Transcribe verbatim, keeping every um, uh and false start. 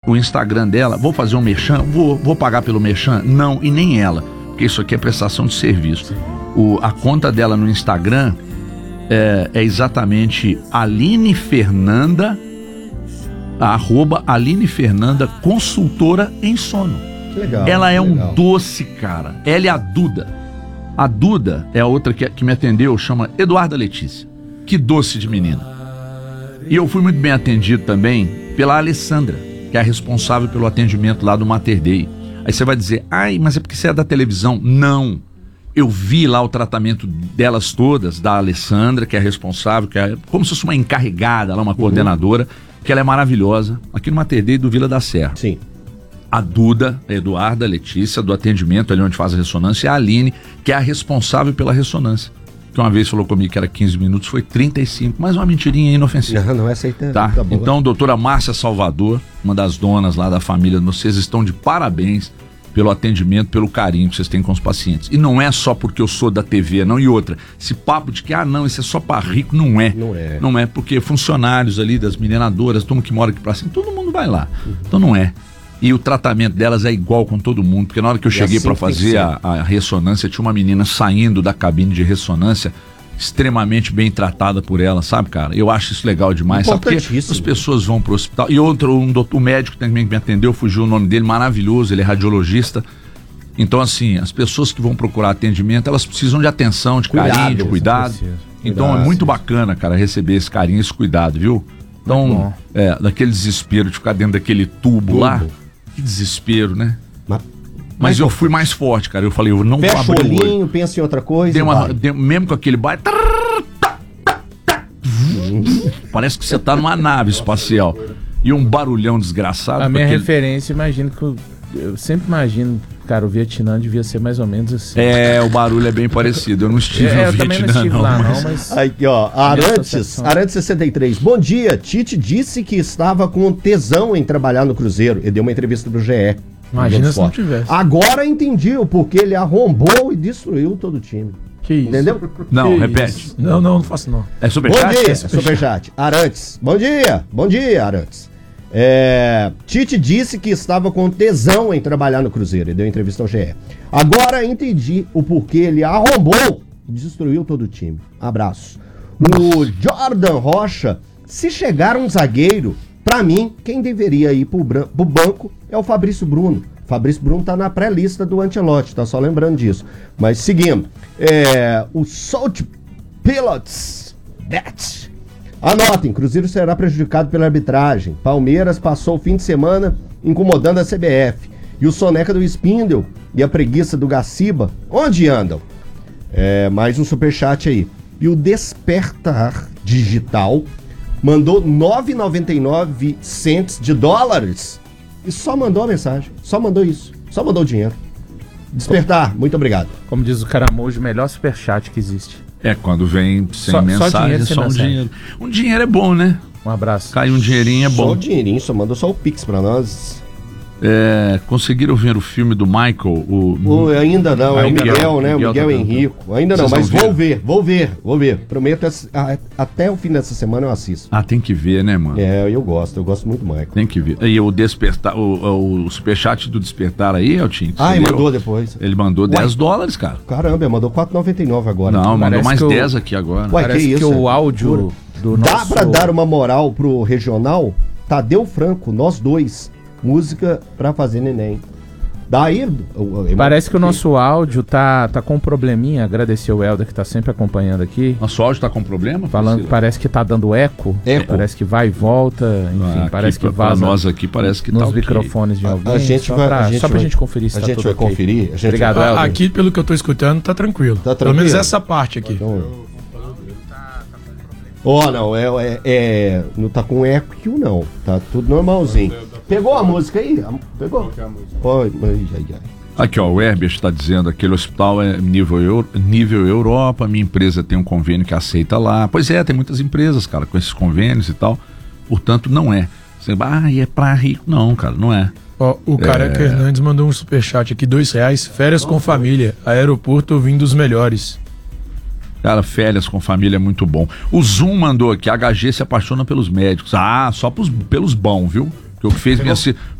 o Instagram dela. Vou fazer um merchan? Vou, vou pagar pelo merchan? Não, e nem ela, porque isso aqui é prestação de serviço. O, a conta dela no Instagram é, é exatamente Aline Fernanda, arroba Aline Fernanda, consultora em sono. Que legal. Ela é legal. um doce, cara. Ela é a Duda. A Duda é a outra que, que me atendeu, chama Eduarda Letícia. Que doce de menina. E eu fui muito bem atendido também pela Alessandra, que é a responsável pelo atendimento lá do Mater Dei. Aí você vai dizer, ai, mas é porque você é da televisão. Não. Eu vi lá o tratamento delas todas, da Alessandra, que é a responsável, que é como se fosse uma encarregada, lá, uma coordenadora, uhum. que ela é maravilhosa, aqui no Mater Dei do Vila da Serra. Sim. A Duda, a Eduarda, a Letícia, do atendimento ali onde faz a ressonância, e a Aline, que é a responsável pela ressonância. Que uma vez falou comigo que era quinze minutos, foi trinta e cinco, mas uma mentirinha inofensiva. Não, não é aceitando. Tá? Tá bom. Então, doutora Márcia Salvador, uma das donas lá da família, vocês estão de parabéns pelo atendimento, pelo carinho que vocês têm com os pacientes. E não é só porque eu sou da T V, não, e outra. Esse papo de que, ah, não, isso é só para rico, não é. Não é. Não é, porque funcionários ali das minenadoras, todo mundo que mora aqui pra cima, todo mundo vai lá. Uhum. Então não é. E o tratamento delas é igual com todo mundo, porque na hora que eu cheguei assim para fazer a, a ressonância, tinha uma menina saindo da cabine de ressonância, extremamente bem tratada por ela, sabe, cara? Eu acho isso legal demais, sabe? Porque as pessoas vão pro hospital. E outro, um, doutor, um médico também que me atendeu, fugiu o nome dele, maravilhoso, ele é radiologista. Então, assim, as pessoas que vão procurar atendimento, elas precisam de atenção, de cuidado, carinho, de cuidado. Então cuidado, é muito bacana, cara, receber esse carinho, esse cuidado, viu? Então, é, daquele desespero de ficar dentro daquele tubo, tubo. lá, que desespero, né? Mas, Mas eu fui mais forte, cara. Eu falei, eu não vou abrir o olho. Pensa em outra coisa. Dei uma, dei, mesmo com aquele baile. Parece que você tá numa nave espacial. E um barulhão desgraçado. A minha aquele... referência, imagino que eu, eu sempre imagino, cara, o Vietnã devia ser mais ou menos assim. É, o barulho é bem parecido. Eu não estive é, no eu Vietnã, também não estive não, lá, mas... não, mas... Aqui, ó, Arantes, Arantes sessenta e três. Bom dia, Tite disse que estava com tesão em trabalhar no Cruzeiro. Ele deu uma entrevista pro G E. Imagina se não tivesse. Agora entendi o porquê ele arrombou e destruiu todo o time. Que isso? Entendeu? Não, que repete. Isso? Não, não, não faço não. É superchat? Bom dia, é superchat. Superchat. Arantes. Bom dia, bom dia, Arantes. É, Tite disse que estava com tesão em trabalhar no Cruzeiro. Ele deu entrevista ao G E. Agora entendi o porquê ele arrombou e destruiu todo o time. Abraço. O Jordan Rocha, se chegar um zagueiro, pra mim, quem deveria ir pro, bran- pro banco é o Fabrício Bruno. Fabrício Bruno tá na pré-lista do Ancelotti, tá só lembrando disso. Mas seguindo, é, o Salt Pilots Bet. Anotem, Cruzeiro será prejudicado pela arbitragem. Palmeiras passou o fim de semana incomodando a C B F. E o soneca do Spindle e a preguiça do Gaciba, onde andam? É, mais um superchat aí. E o Despertar Digital mandou nove reais e noventa e nove centavos de dólares e só mandou a mensagem. Só mandou isso. Só mandou o dinheiro. Despertar, muito obrigado. Como diz o Caramujo, o melhor superchat que existe. É, quando vem sem Só- só mensagem, dinheiro, sem só um mensagem. dinheiro. Um dinheiro é bom, né? Um abraço. Cai um dinheirinho é Só bom. o dinheirinho, só mandou só o Pix pra nós. É, conseguiram ver o filme do Michael? O... O, ainda não, é o Miguel, Miguel, né? O Miguel Miguel tá Henrico. Ainda não, Vocês mas não vou viram? ver, vou ver, vou ver. Prometo, essa- a- até o fim dessa semana eu assisto. Ah, tem que ver, né, mano? É, eu gosto, eu gosto muito do Michael. Tem que ver. E o despertar, o, o superchat do Despertar aí, Eltinho? Ah, ele Você mandou leu? depois. Ele mandou Uai. dez dólares, cara. Caramba, ele mandou quatro reais e noventa e nove agora. Não, mandou Parece mais que o- dez aqui agora. Ué, Parece que que, isso, o é áudio do Dá nosso... pra dar uma moral pro regional? Tadeu Franco, nós dois. Música pra fazer neném. Daí. Parece que o nosso áudio tá, tá com um probleminha. Agradecer o Helder que tá sempre acompanhando aqui. Nosso áudio tá com problema? Falando, Priscila? parece que tá dando eco. Eco. Parece que vai e volta. Enfim, Ah, parece aqui que pra- vaza pra nós aqui parece que nos tá ok. microfones de A- alguém. a gente só vai- pra, a gente só pra vai- gente conferir se a tá gente tudo vai ok. conferir, a gente Obrigado, vai- Helder. Aqui, pelo que eu tô escutando, tá tranquilo. Tá Pelo menos tranquilo? essa parte aqui. Ó, oh, não, é, é, é. Não tá com eco, não. Tá tudo normalzinho. Pegou a música aí? A- Pegou? Oi, ai, ai, ai. Aqui, ó, o Herbert está dizendo que aquele hospital é nível, Euro- nível Europa, minha empresa tem um convênio que aceita lá. Pois é, tem muitas empresas, cara, com esses convênios e tal. Portanto, não é. Você, ah, e é pra rico. Não, cara, não é. Ó, o Careca Hernandes mandou um superchat aqui, dois reais. Férias com família. Aeroporto ouvindo dos melhores. Cara, férias com família é muito bom. O Zoom mandou aqui, a H G se apaixona pelos médicos. Ah, só pros, pelos bons, viu? Porque o que fez minha, ci-